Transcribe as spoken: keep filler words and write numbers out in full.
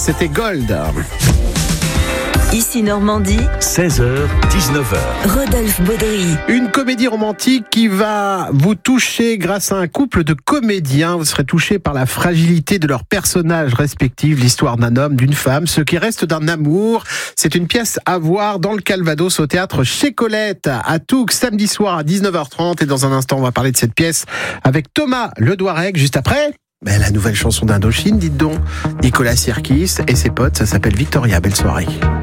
C'était Gold. Ici Normandie, seize heures, dix-neuf heures. Rodolphe Baudry. Une comédie romantique qui va vous toucher grâce à un couple de comédiens. Vous serez touché par la fragilité de leurs personnages respectifs, l'histoire d'un homme, d'une femme, ce qui reste d'un amour. C'est une pièce à voir dans le Calvados au théâtre chez Colette à Toux, samedi soir à dix-neuf heures trente. Et dans un instant, on va parler de cette pièce avec Thomas Le Douareg. Juste après, ben, la nouvelle chanson d'Indochine, dites donc. Nicolas Sirkis et ses potes, ça s'appelle Victoria. Belle soirée.